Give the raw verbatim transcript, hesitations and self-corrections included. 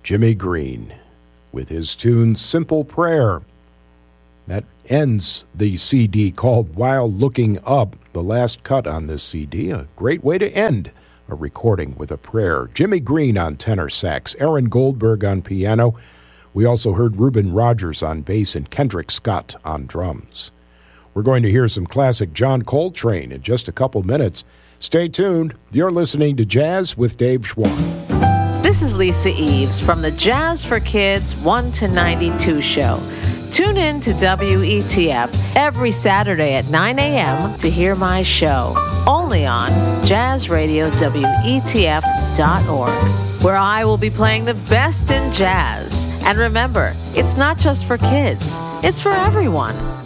Jimmy Green with his tune Simple Prayer. That ends the C D called While Looking Up, the last cut on this C D. A great way to end a recording with a prayer. Jimmy Green on tenor sax, Aaron Goldberg on piano. We also heard Reuben Rogers on bass and Kendrick Scott on drums. We're going to hear some classic John Coltrane in just a couple minutes. Stay tuned. You're listening to Jazz with Dave Schwann. This is Lisa Eves from the Jazz for Kids one to ninety-two show. Tune in to W E T F every Saturday at nine a.m. to hear my show, only on jazz radio W E T F dot org, where I will be playing the best in jazz. And remember, it's not just for kids, it's for everyone.